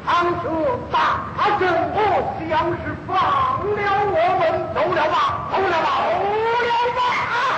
堂主大圣，我像是放了我们，走了吧，走了吧，走了吧。